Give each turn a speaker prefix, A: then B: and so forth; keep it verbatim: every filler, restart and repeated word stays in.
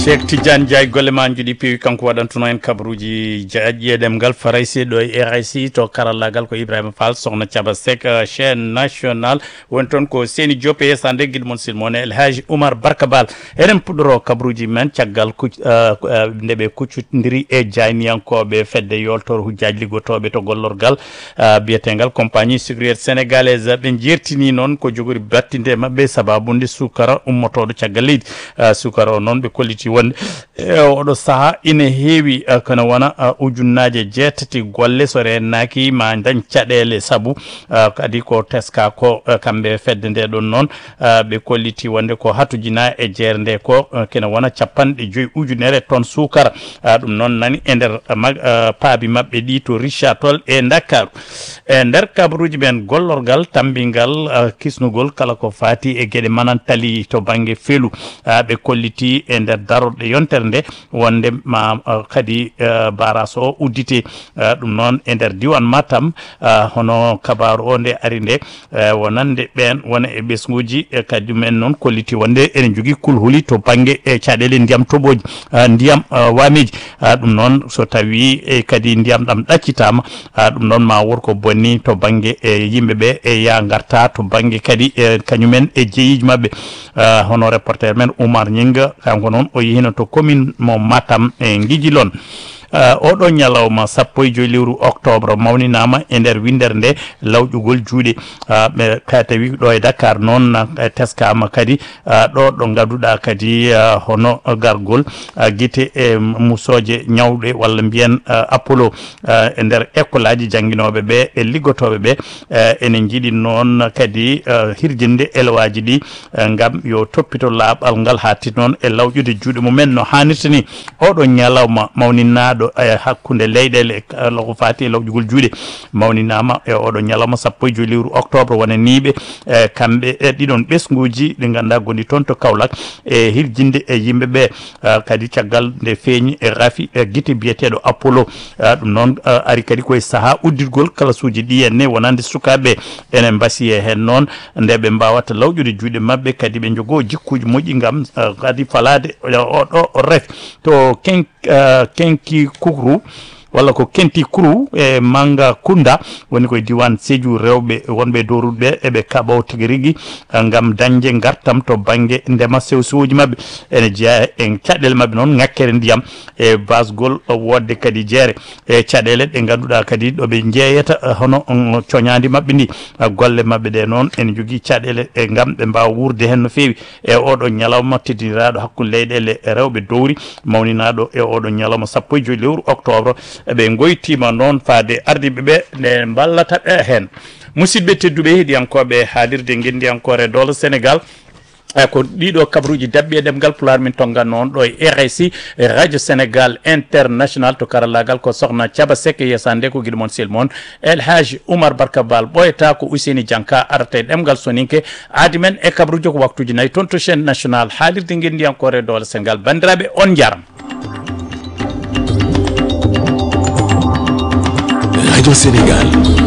A: Cheikh Tidiane Diaye golle ma juɗi peewi kanko waɗantuno en kabaruji jeeɗemgal faraysi ɗo e R I C to karallagal ko Ibrahima Fall sokhna Thiaba Seck chaîne nationale woni toon ko Seni Diop e yesande guiɗo moon silmone El Hadji Oumar Barka Bal eɗen puɗɗoro kabaruji men caggal ndeɓe kuccodiri e jayniyankoɓe fedde yoltore hujjaji liggotoɓe to gollorgal biyetegal compagnie sucrière sénégalaise ɓe jertini noon ko jogori battinde mabɓe sababude sukara ummotoɗo caggal leydi sukara o noon ɓe kolliti wonde e oɗo saaha ina heewi kono wona ujunnaje jeetati golle so rennaki ma dañ caɗele saabu kadi ko teska ko kamɓe fedde nde ɗon noon ɓe kolliti wonde ko hatujina e jeere nde ko kene wona capanɗe joyyi ujunere tonne sukara ɗum noon nani e nder paabi mabɓe ɗi to Richard Toll e Dakaru e nder kabaruji men gollorgal tambingal kisnugol kala ko fati e gueɗe manantali to banggue feelu ɓe kolliti e nder daroɗe yontere nde wonde ma kadi baras o uddite ɗum noon e nder diwan Matam hono kabaru o nde ari nde wonande ɓen wona e ɓesguji kadi men noon kolliti wonde ene jogui kulhuli to banggue e caɗele ndiyam toɓoji ndiyam wameji ɗum noon so tawi e kadi ndiyam ɗam ɗaccitama ɗum noon ma wonko bonni to banggue e yimɓeɓe e ya garta to banggue kadi e kañumen e jeeyiji mabɓe hono reporter men Oumar Gningue kanko noon o yehino to commune mo Matam e Guijilon oɗo ñalawma sappo e joyi lewru octobre mawninama e nder windere nde lawƴugol juuɗe ɓe ka tawi ɗo e Dakar noon teskama kadi ɗo ɗo gadduɗa kadi hono gargol guite e musoje ñawɗe walla mbiyen Apollo e nder école aji jangguinoɓe ɓe e liggotoɓe ɓe ene jiiɗi noon kadi hirjinde élewaji ɗi gam yo toppito laaɓal ngal hatti noon e lawƴude juuɗe mumen no hannirta ni oɗo ñalawma mawninaɗo e hakkude leyɗele ko fati e lawƴugol juuɗe mawninama e oɗo ñalawma sappo e joyi lewru octobre wona niɓe e kamɓe e ɗiɗon ɓesguji ɗi ganduɗa goni toon to Kaolack e hirjinde e yimɓeɓe kadi caggal nde feeñi e raafi e guite biyeteɗo Apollo ɗum noon ari kadi koye saaha uddirgol kalasuji ɗi henne wonande sukaɓe ene mbasi e hen noon nde ɓe mbawata lawƴude juuɗe mabɓe kadi ɓe jogo jikkuji moƴƴi gam kadi falade oɗo ref to ken kenki kukru walla ko kenti kuru e manga kunda woni koye diwan Sédhiou rewɓe wonɓe dowruɓe eɓe kaɓaw tigui rigui gam dañde gartam to banggue ndema sewo sewoji mabɓe ene jeeya en caɗele mabɓe noon ngakkere ndiyam e basgol wodde kadi jeere e caɗele ɗe ganduɗa kadi ɗoɓe jeeyata hono coñadi mabɓe ndi golle mabɓe ɗe noon ene jogui caɗele e gam ɓe mbawa wurde hen no fewi e oɗo ñalawma teddiniraɗo hakkude leyɗele rewɓe dowri mawninaɗo e oɗo ñalawma sappo e joyi lewru octobre ɓe goytima noon faade ardiɓe ɓe nde ballata ɓe hen musidɓe tedduɓe heeɗiyankoɓe haalirde guendiyankore dole Sénégal ko ɗiɗo kabaruji dabɓi e ɗemgal pular min tongan noon ɗo e R I C radio Sénégal international to karallagal ko sokhna Thiaba Seck yesande ko guiɗo moon sel moon El Hadji Oumar Barka Bal ɓoyata ko Ouseni Dianka arata e ɗemgal soninke aadi men e kabaruji ko waktuji nayyi toon to chaîne national haalirde guendiyankore dole Sénégal bandiraɓe on jaram.
B: Radio Sénégal